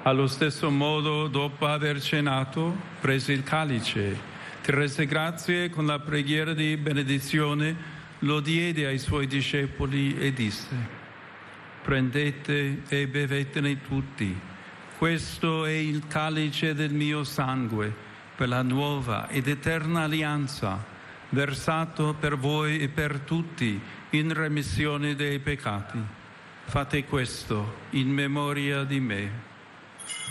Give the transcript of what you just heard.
Allo stesso modo, dopo aver cenato, prese il calice, ti rese grazie con la preghiera di benedizione, lo diede ai suoi discepoli e disse: prendete e bevetene tutti. Questo è il calice del mio sangue per la nuova ed eterna alleanza, versato per voi e per tutti in remissione dei peccati. Fate questo in memoria di me.